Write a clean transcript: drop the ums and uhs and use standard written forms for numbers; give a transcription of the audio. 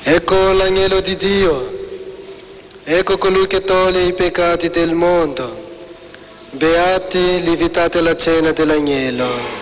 Ecco l'agnello di Dio, ecco colui che toglie i peccati del mondo. Beati, lievitate la cena dell'agnello.